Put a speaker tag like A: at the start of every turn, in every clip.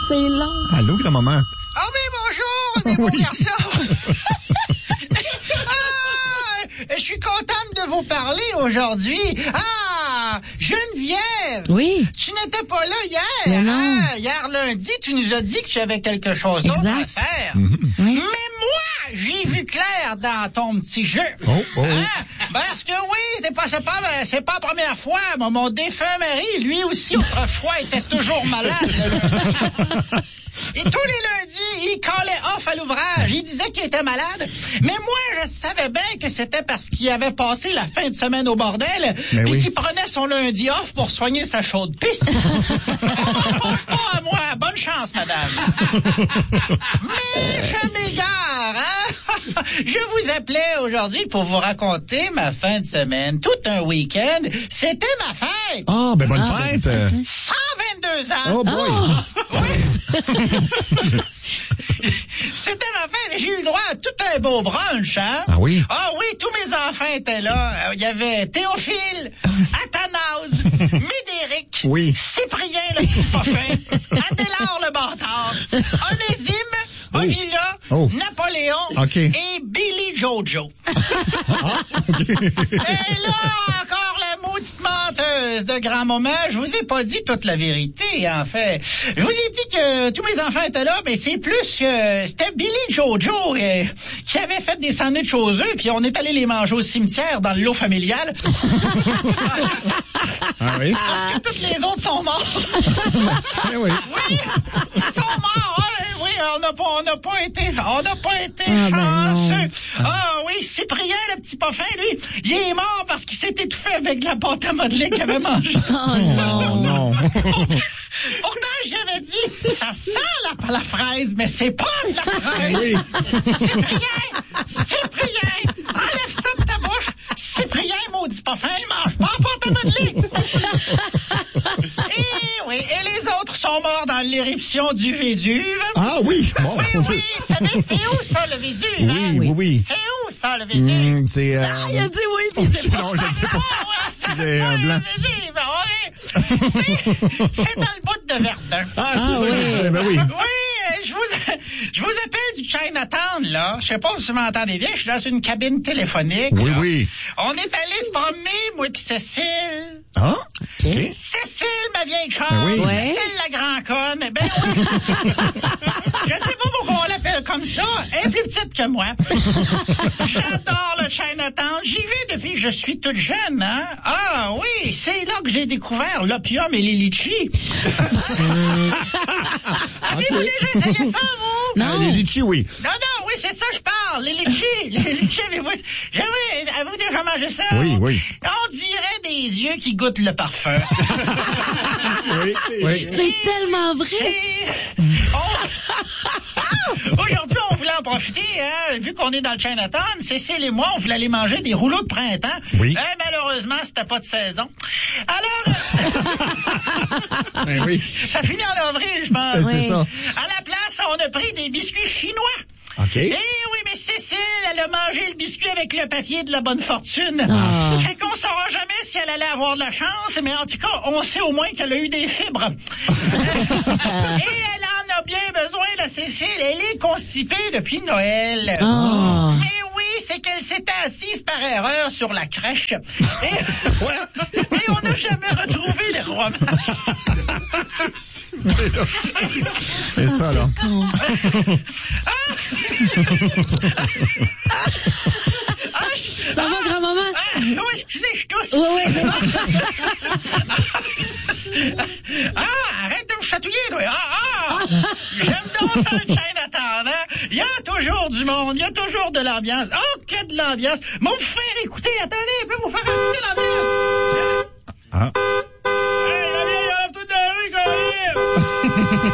A: C'est long.
B: Allô, grand-maman?
C: Ah oui, bonjour, mes bons garçons. Je suis contente de vous parler aujourd'hui. Ah, Geneviève.
A: Oui.
C: Tu n'étais pas là hier.
A: Mais non.
C: Hein? Hier lundi, tu nous as dit que tu avais quelque chose d'autre à faire.
A: Oui.
C: Mais moi, j'ai vu clair dans ton petit jeu.
B: Oh.
C: Hein? Parce que oui, c'est pas la première fois. Mon défunt mari, lui aussi, autrefois, était toujours malade. Et tous les lundis, il collait off à l'ouvrage. Il disait qu'il était malade. Mais moi, je savais bien que c'était parce qu'il avait passé la fin de semaine au bordel et qu'il prenait son lundi off pour soigner sa chaude pisse. Pense pas à moi. Bonne chance, madame. Mais je m'égare, hein? Je vous appelais aujourd'hui pour vous raconter ma fin de semaine. Tout un week-end. C'était ma fête.
B: Ah, ben bonne fête.
C: 122 ans.
B: Oh boy.
C: C'était ma fête et j'ai eu le droit à tout un beau brunch, hein?
B: Ah oui?
C: Ah oui, tous mes enfants étaient là. Il y avait Théophile, Athanase, Médéric, Cyprien le petit poffin, Adélard le bâtard, Onésime, Ovila, Napoléon et Billy Jojo. Et là, encore la maudite menteuse de grand-maman, je vous ai pas dit toute la vérité, en fait. Je vous ai dit que tous mes enfants étaient là, mais c'est plus que c'était Billy Jojo qui avait fait des sandwichs aux œufs, puis on est allé les manger au cimetière dans le lot familial.
B: Ah oui?
C: Parce que toutes les autres sont morts.
B: Oui,
C: ils sont morts. Oui, on n'a pas été chanceux. Ah oui, Cyprien, le petit poffin, lui, il est mort parce qu'il s'est étouffé avec de la pâte à modeler qu'il avait mangée.
A: Oh non.
C: Pourtant, j'avais dit, ça sent la fraise, mais c'est pas de la fraise.
B: Oui.
C: Cyprien, enlève ça de ta bouche. Cyprien, maudit poffin, il mange pas la pâte à modeler. Et les autres sont morts dans l'éruption du Vésuve.
B: Ah oui, bon.
C: Oui, c'est où ça, le Vésuve? Hein?
B: Oui.
C: C'est où ça, le Vésuve?
B: C'est...
A: il a dit oui, puis c'est pas.
B: Non, je sais pas. J'ai un blanc.
C: Le Vésuve, oui. C'est dans le bout de Verdun.
B: Ah, c'est ça. Ben oui.
C: Oui, je vous appelle du Chinatown, là. Je sais pas si vous m'entendez bien. Je suis dans une cabine téléphonique.
B: Oui.
C: On est allé se promener, moi pis Cécile.
B: Ah?
A: Okay.
C: Cécile, ma vieille chère.
B: Oui.
C: Cécile, la grand conne. Ben oui. Je sais pas pourquoi on l'appelle comme ça. Elle est plus petite que moi. J'adore le Chinatown. J'y vais depuis que je suis toute jeune, hein. Ah oui, c'est là que j'ai découvert l'opium et les litchis. Avez-vous déjà essayé ça, vous?
A: Non.
B: Les litchis, oui.
C: Non, oui, c'est ça, je parle. Les litchis, avez-vous déjà mangé ça?
B: Oui.
C: On dirait des yeux qui goûtent le parfum.
B: Oui.
A: C'est tellement vrai.
C: Aujourd'hui, on voulait en profiter, hein, vu qu'on est dans le Chinatown. Cécile et moi, on voulait aller manger des rouleaux de printemps.
B: Oui.
C: Malheureusement, c'était pas de saison. Alors,
B: Ben oui.
C: ça finit en avril, je pense.
B: C'est ça.
C: À la place, on a pris des biscuits chinois.
B: OK.
C: Eh oui, mais Cécile, elle a mangé le biscuit avec le papier de la bonne fortune.
A: Ah.
C: Fait qu'on saura jamais si elle allait avoir de la chance, mais en tout cas, on sait au moins qu'elle a eu des fibres. Et elle en a bien besoin, la Cécile. Elle est constipée depuis Noël.
A: Oh.
C: Mais oui, c'est qu'elle s'était assise par erreur sur la crèche. Et on n'a jamais retrouvé les romans.
B: C'est ça, là.
A: Ça va, grand-maman?
C: Oui, excusez, je tousse.
A: Oui.
C: Arrête de me chatouiller, toi. J'aime donc ça, le Chinatown, hein? Il y a toujours du monde, il y a toujours de l'ambiance. Oh, que de l'ambiance. Moi, vous faire écouter, attendez, je peux vous faire écouter l'ambiance.
B: Ah.
C: Hey, la vieille, elle a tout de la rue,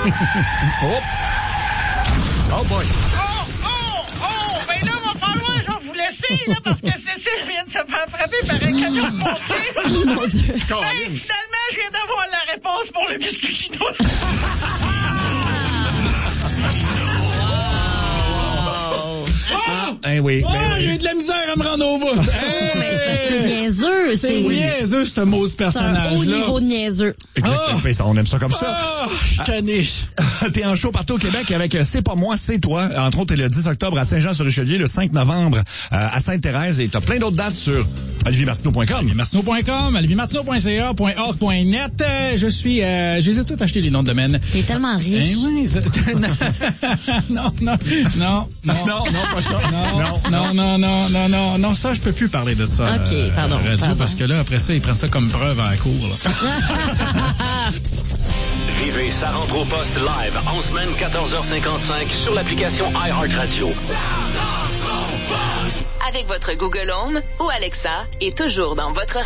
B: Oh boy.
C: Ben là, va falloir, je vais vous laisser, là, parce que Cécile vient de se faire frapper par un camion de pompiers.
A: Oh mon Dieu.
C: Finalement, je viens d'avoir la réponse pour le biscuit chinois.
B: Ben oui.
D: J'ai eu de la misère à me rendre au bout.
A: Mais c'est niaiseux.
D: C'est niaiseux, ce mot, ce personnage-là.
A: C'est un haut niveau de niaiseux.
B: Exactement. Ben, ça, on aime ça comme ça.
D: Je suis tanné.
B: T'es en show partout au Québec avec C'est pas moi, c'est toi. Entre autres, t'es le 10 octobre à Saint-Jean-sur-Richelieu, le 5 novembre à Sainte-Thérèse, et t'as plein d'autres dates sur oliviermartineau.com.
D: oliviermartineau.com, oliviermartineau.ca.org.net. Je les ai tous achetés, les noms de domaine.
A: T'es tellement riche.
D: Oui, non, pas ça. Non, ça, je peux plus parler de ça.
A: OK, pardon.
D: Parce que là, après ça, ils prennent ça comme preuve à la cour, là.
E: Vivez Ça rentre au poste live en semaine 14h55 sur l'application iHeartRadio.
F: Avec votre Google Home ou Alexa et toujours dans votre